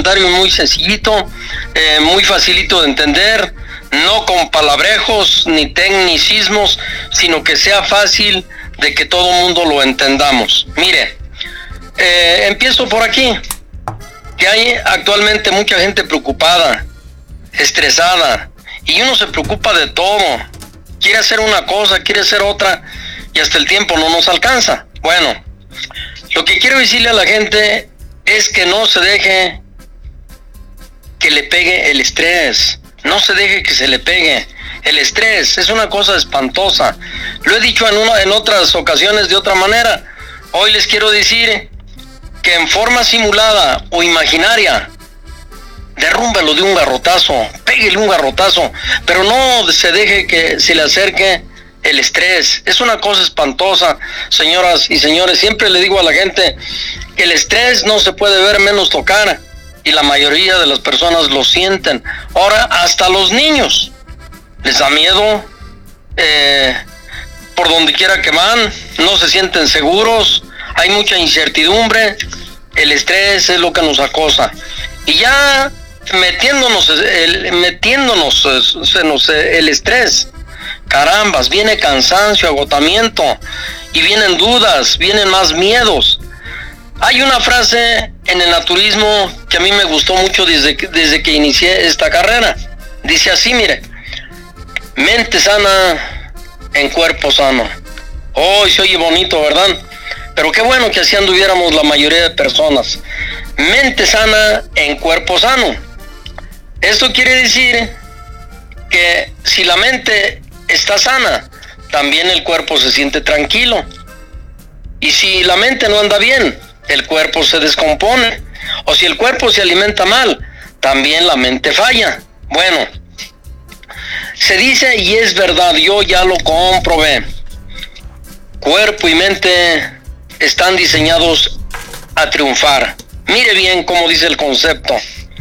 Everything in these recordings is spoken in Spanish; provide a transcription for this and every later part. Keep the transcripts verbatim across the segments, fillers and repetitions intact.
abecedario muy sencillito, eh, muy facilito de entender, no con palabrejos ni tecnicismos, sino que sea fácil de que todo mundo lo entendamos. Mire, eh, empiezo por aquí, que hay actualmente mucha gente preocupada, estresada, y uno se preocupa de todo, quiere hacer una cosa, quiere hacer otra, y hasta el tiempo no nos alcanza. Bueno, lo que quiero decirle a la gente es que no se deje que le pegue el estrés, no se deje que se le pegue el estrés, es una cosa espantosa. Lo he dicho en, una, en otras ocasiones de otra manera. Hoy les quiero decir que en forma simulada o imaginaria, derrúmbelo de un garrotazo, péguele un garrotazo, pero no se deje que se le acerque el estrés. Es una cosa espantosa, señoras y señores. Siempre le digo a la gente que el estrés no se puede ver menos tocar, y la mayoría de las personas lo sienten. Ahora hasta los niños les da miedo, eh, por donde quiera que van, no se sienten seguros, hay mucha incertidumbre. El estrés es lo que nos acosa, y ya metiéndonos el, metiéndonos se nos, el estrés, carambas, viene cansancio, agotamiento, y vienen dudas, vienen más miedos. Hay una frase en el naturismo que a mí me gustó mucho desde que, desde que inicié esta carrera. Dice así, mire: mente sana en cuerpo sano. Oh, se oye bonito, ¿verdad? Pero qué bueno que así anduviéramos la mayoría de personas. Mente sana en cuerpo sano. Esto quiere decir que si la mente está sana, también el cuerpo se siente tranquilo. Y si la mente no anda bien, el cuerpo se descompone. O si el cuerpo se alimenta mal, también la mente falla. Bueno, se dice, y es verdad, yo ya lo comprobé, cuerpo y mente están diseñados a triunfar. Mire bien cómo dice el concepto.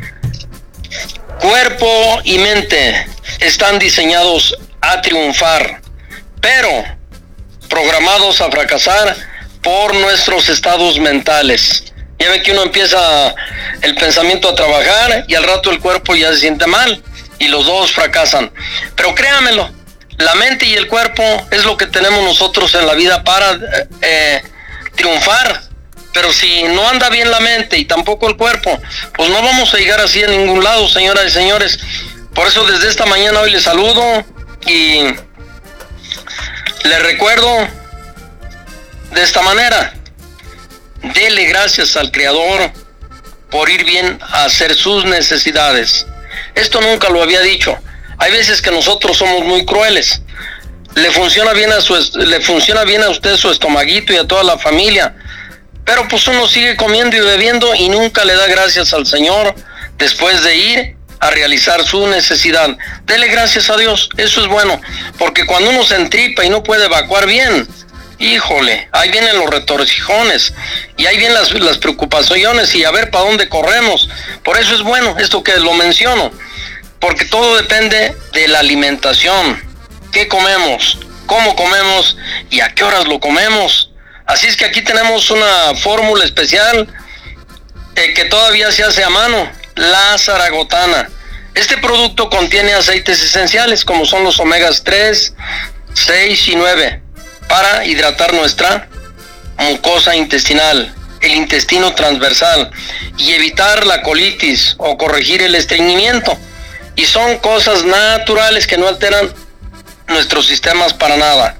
Cuerpo y mente están diseñados a triunfar, pero programados a fracasar por nuestros estados mentales. Ya ve que uno empieza el pensamiento a trabajar y al rato el cuerpo ya se siente mal y los dos fracasan. Pero créamelo, la mente y el cuerpo es lo que tenemos nosotros en la vida para eh, triunfar. Pero si no anda bien la mente y tampoco el cuerpo, pues no vamos a llegar así a ningún lado, señoras y señores. Por eso desde esta mañana hoy les saludo y les recuerdo de esta manera: dele gracias al Creador por ir bien a hacer sus necesidades. Esto nunca lo había dicho. Hay veces que nosotros somos muy crueles. Le funciona bien a su, le funciona bien a usted su estomaguito y a toda la familia, pero pues uno sigue comiendo y bebiendo y nunca le da gracias al Señor después de ir a realizar su necesidad. Dele gracias a Dios, eso es bueno, porque cuando uno se entripa y no puede evacuar bien, híjole, ahí vienen los retorcijones y ahí vienen las, las preocupaciones y a ver para dónde corremos. Por eso es bueno esto que lo menciono, porque todo depende de la alimentación. ¿Qué comemos? ¿Cómo comemos? ¿Y a qué horas lo comemos? Así es que aquí tenemos una fórmula especial eh, que todavía se hace a mano, la Zaragotana. Este producto contiene aceites esenciales como son los omegas tres, seis y nueve para hidratar nuestra mucosa intestinal, el intestino transversal y evitar la colitis o corregir el estreñimiento. Y son cosas naturales que no alteran nuestros sistemas para nada.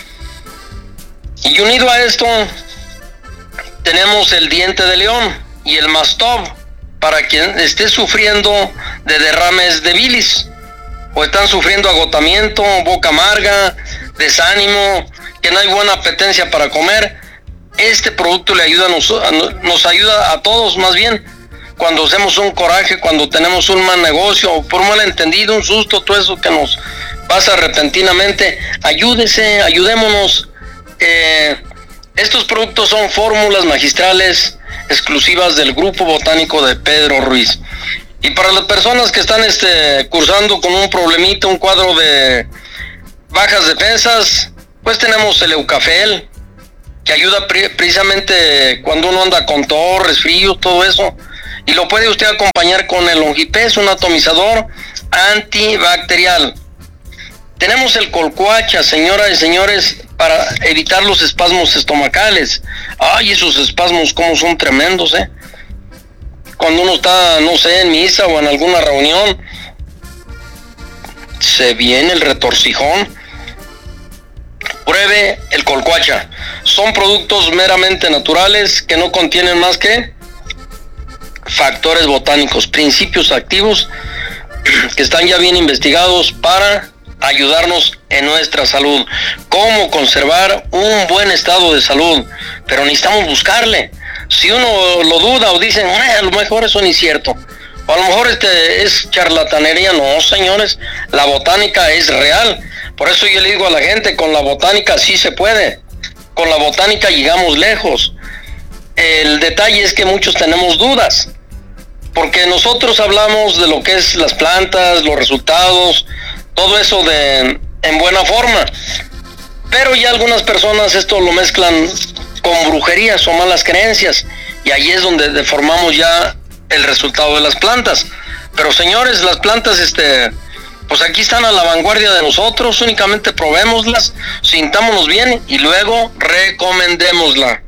Y unido a esto tenemos el diente de león y el mastop para quien esté sufriendo de derrames de bilis o están sufriendo agotamiento, boca amarga, desánimo, que no hay buena apetencia para comer. Este producto le ayuda, nos, nos ayuda a todos, más bien cuando hacemos un coraje, cuando tenemos un mal negocio o por un malentendido, un susto, todo eso que nos pasa repentinamente. Ayúdese, ayudémonos. Eh, estos productos son fórmulas magistrales exclusivas del Grupo Botánico de Pedro Ruiz. Y para las personas que están este, cursando con un problemita, un cuadro de bajas defensas, pues tenemos el Eucafel, que ayuda pre- precisamente cuando uno anda con tos, resfrío, todo eso. y lo puede usted acompañar con el Longipes, un atomizador antibacterial. Tenemos el colcuacha, señoras y señores, para evitar los espasmos estomacales. Ay, esos espasmos como son tremendos, ¿eh? Cuando uno está, no sé, en misa o en alguna reunión, se viene el retorcijón. Pruebe el colcuacha. Son productos meramente naturales que no contienen más que factores botánicos, principios activos que están ya bien investigados para ayudarnos en nuestra salud. Cómo conservar un buen estado de salud, pero necesitamos buscarle. Si uno lo duda o dice, eh, a lo mejor eso no es cierto, o a lo mejor este es charlatanería, no, señores, la botánica es real. Por eso yo le digo a la gente, con la botánica sí se puede, con la botánica llegamos lejos. El detalle es que muchos tenemos dudas, porque nosotros hablamos de lo que es las plantas, los resultados, todo eso de en buena forma, pero ya algunas personas esto lo mezclan con brujerías o malas creencias, y ahí es donde deformamos ya el resultado de las plantas. Pero señores, las plantas este pues aquí están a la vanguardia de nosotros, únicamente probémoslas, sintámonos bien y luego recomendémosla.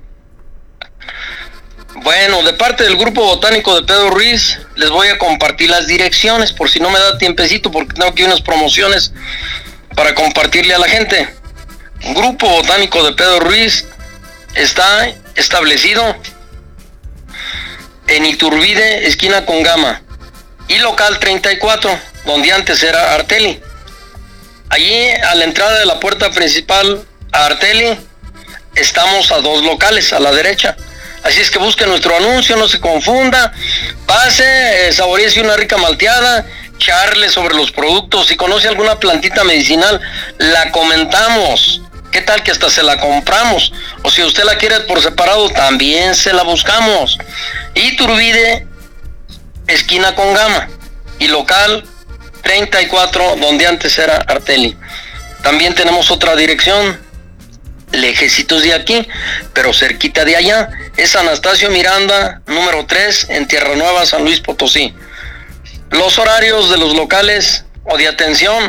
Bueno, de parte del Grupo Botánico de Pedro Ruiz, les voy a compartir las direcciones, por si no me da tiempecito, porque tengo aquí unas promociones para compartirle a la gente. Grupo Botánico de Pedro Ruiz está establecido en Iturbide, esquina con Gama, y local treinta y cuatro, donde antes era Arteli. Allí, a la entrada de la puerta principal a Arteli, estamos a dos locales, a la derecha. Así es que busque nuestro anuncio, no se confunda, pase, eh, saboreese una rica malteada, charle sobre los productos. Si conoce alguna plantita medicinal, la comentamos. ¿Qué tal que hasta se la compramos? O si usted la quiere por separado, también se la buscamos. Iturbide, esquina con Gama, y local treinta y cuatro, donde antes era Arteli. También tenemos otra dirección, lejecitos de aquí, pero cerquita de allá, es Anastasio Miranda, número tres, en Tierra Nueva, San Luis Potosí. Los horarios de los locales o de atención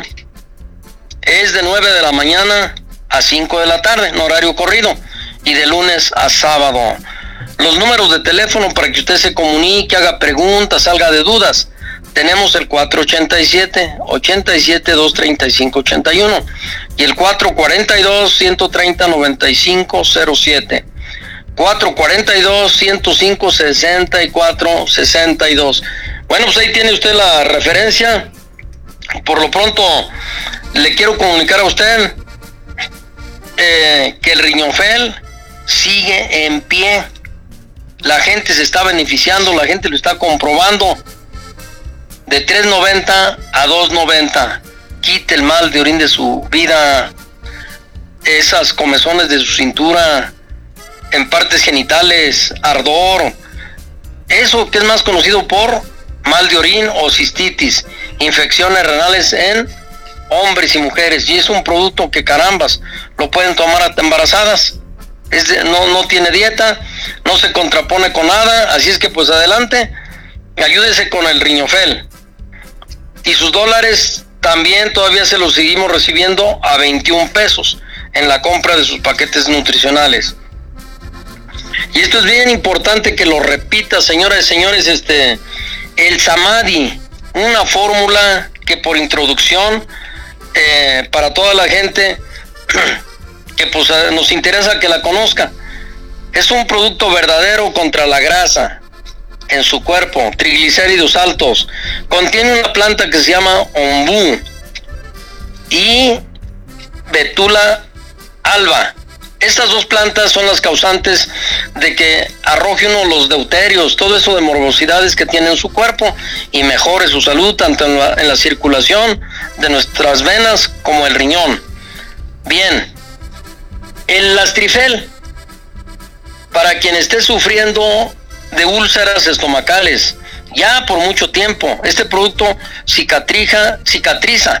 es de nueve de la mañana a cinco de la tarde, en horario corrido, y de lunes a sábado. Los números de teléfono para que usted se comunique, haga preguntas, salga de dudas. Tenemos el cuatro ochenta y siete, ochenta y siete, doscientos treinta y cinco, ochenta y uno y el cuatro cuarenta y dos, ciento treinta, noventa y cinco cero siete. cuatro cuarenta y dos, ciento cinco, sesenta y cuatro, sesenta y dos. Bueno, pues ahí tiene usted la referencia. Por lo pronto, le quiero comunicar a usted eh, que el Riñofel sigue en pie. La gente se está beneficiando, la gente lo está comprobando. De tres noventa a dos noventa. Quite el mal de orín de su vida, esas comezones de su cintura, en partes genitales, ardor, eso que es más conocido por mal de orín o cistitis, infecciones renales en hombres y mujeres, y es un producto que carambas, lo pueden tomar hasta embarazadas. Es de, no, no tiene dieta, no se contrapone con nada, así es que pues adelante, ayúdese con el Riñofel. Y sus dólares también todavía se los seguimos recibiendo a veintiún pesos en la compra de sus paquetes nutricionales. Y esto es bien importante que lo repita, señoras y señores, este, el Samadhi, una fórmula que por introducción, eh, para toda la gente que pues nos interesa que la conozca, es un producto verdadero contra la grasa en su cuerpo, triglicéridos altos. Contiene una planta que se llama ombú y betula alba. Estas dos plantas son las causantes de que arroje uno los deuterios, todo eso de morbosidades que tiene en su cuerpo, y mejore su salud tanto en la, en la circulación de nuestras venas como el riñón. Bien, el Lastrifel, para quien esté sufriendo de úlceras estomacales ya por mucho tiempo, este producto cicatriza, cicatriza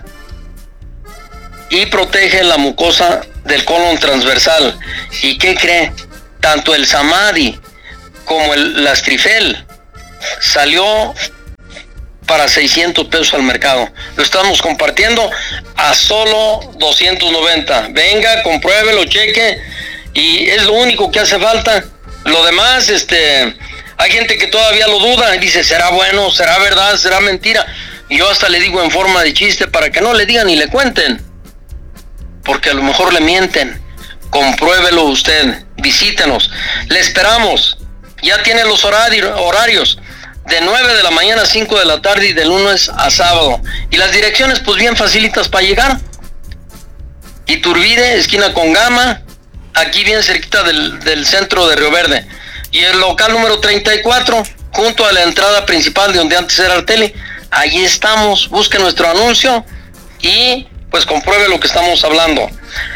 y protege la mucosa del colon transversal. ¿Y qué cree? Tanto el Samadhi como el Lastrifel salió para seiscientos pesos al mercado. Lo estamos compartiendo a solo doscientos noventa. Venga, compruébelo, cheque, y es lo único que hace falta. Lo demás, este, hay gente que todavía lo duda y dice, ¿será bueno? ¿Será verdad? ¿Será mentira? Y yo hasta le digo en forma de chiste para que no le digan ni le cuenten, porque a lo mejor le mienten. Compruébelo usted, visítenos, le esperamos. Ya tiene los horarios, de nueve de la mañana a cinco de la tarde y de lunes a sábado. Y las direcciones pues bien facilitas para llegar. Iturbide, esquina con Gama, aquí bien cerquita del, del centro de Río Verde. Y el local número treinta y cuatro, junto a la entrada principal de donde antes era Arteli. Allí estamos, busque nuestro anuncio y pues compruebe lo que estamos hablando.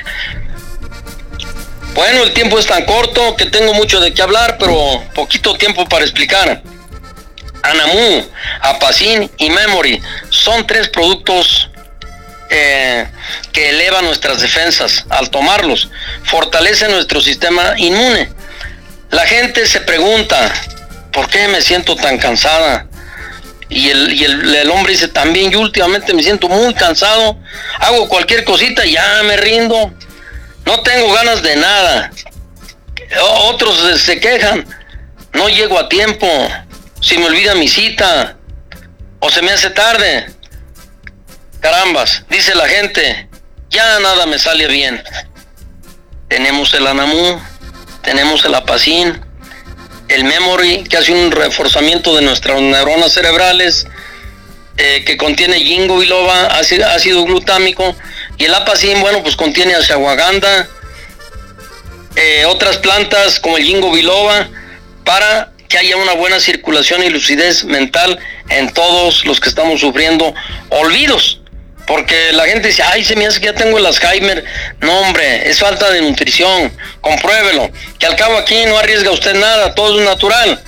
Bueno, el tiempo es tan corto que tengo mucho de qué hablar, pero poquito tiempo para explicar. Anamu, Apacin y Memory son tres productos eh, que elevan nuestras defensas. Al tomarlos, fortalece nuestro sistema inmune. La gente se pregunta, ¿por qué me siento tan cansada? Y el, y el, el hombre dice, también yo últimamente me siento muy cansado, hago cualquier cosita y ya me rindo, no tengo ganas de nada. Otros se quejan, no llego a tiempo, se me olvida mi cita, o se me hace tarde. Carambas, dice la gente, ya nada me sale bien. Tenemos el Anamu, tenemos el Apacin, el Memory, que hace un reforzamiento de nuestras neuronas cerebrales, eh, que contiene ginkgo biloba, ácido, ácido glutámico, y el Apacin, bueno, pues contiene ashwagandha, eh, otras plantas como el ginkgo biloba, para que haya una buena circulación y lucidez mental en todos los que estamos sufriendo olvidos. Porque la gente dice, ay, se me hace que ya tengo el Alzheimer. No, hombre, es falta de nutrición. Compruébelo. Que al cabo aquí no arriesga usted nada, todo es natural.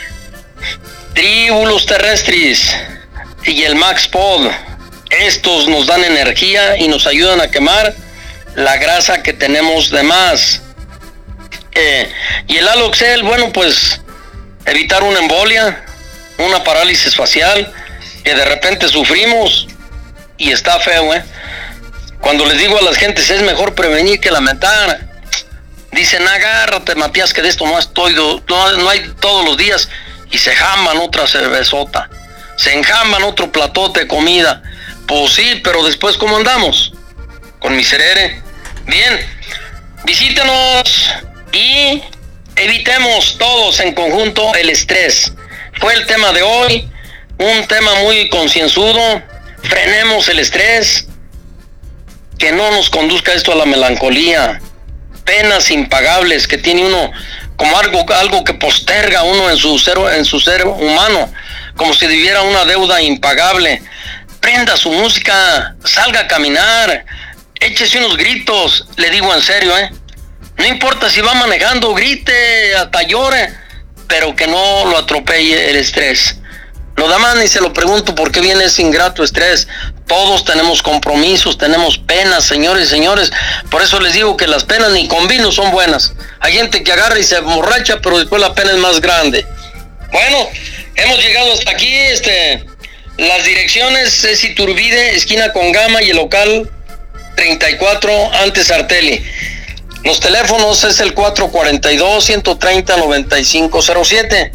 Tribulus terrestris y el Max Pod, estos nos dan energía y nos ayudan a quemar la grasa que tenemos de más. Eh, y el Aloxel, bueno, pues evitar una embolia, una parálisis facial, que de repente sufrimos. Y está feo, ¿eh? Cuando les digo a las gentes, es mejor prevenir que lamentar. Dicen, agárrate, Matías, que de esto no estoy, no, no hay todos los días. Y se jamban otra cervezota. Se enjamban otro platote de comida. Pues sí, pero después, ¿cómo andamos? Con miserere. Bien, visítenos y evitemos todos en conjunto el estrés. Fue el tema de hoy, un tema muy concienzudo. Frenemos el estrés, que no nos conduzca esto a la melancolía, penas impagables que tiene uno como algo, algo que posterga uno en su ser, en su ser humano, como si debiera una deuda impagable. Prenda su música, salga a caminar, échese unos gritos, le digo en serio, ¿eh? No importa si va manejando, grite, hasta llore, pero que no lo atropelle el estrés. Lo demás ni se lo pregunto por qué viene ese ingrato estrés. Todos tenemos compromisos, tenemos penas, señores y señores. Por eso les digo que las penas ni con vino son buenas. Hay gente que agarra y se emborracha, pero después la pena es más grande. Bueno, hemos llegado hasta aquí. Este, las direcciones es Iturbide, esquina con Gama, y el local treinta y cuatro, antes Arteli. Los teléfonos es el cuatro cuatro dos, uno tres cero, nueve cinco cero siete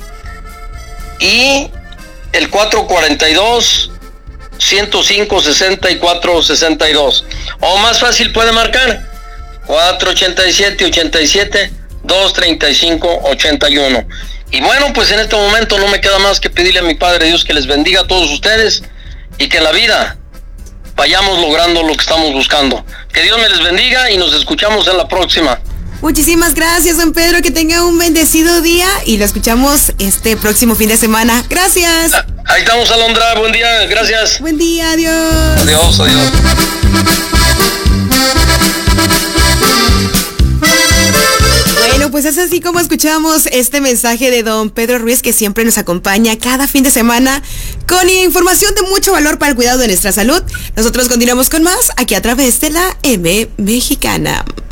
y el cuatro cuatro dos, uno cinco, seis cuatro seis dos, o más fácil puede marcar cuatro ocho siete, ocho siete, dos tres cinco, ocho uno. Y bueno, pues en este momento no me queda más que pedirle a mi Padre Dios que les bendiga a todos ustedes y que en la vida vayamos logrando lo que estamos buscando. Que Dios me les bendiga y nos escuchamos en la próxima. Muchísimas gracias, don Pedro, que tenga un bendecido día y lo escuchamos este próximo fin de semana. Gracias. Ahí estamos, Alondra, buen día, gracias. Buen día, adiós. Adiós, adiós. Bueno, pues es así como escuchamos este mensaje de don Pedro Ruiz, que siempre nos acompaña cada fin de semana con información de mucho valor para el cuidado de nuestra salud. Nosotros continuamos con más aquí a través de la M Mexicana.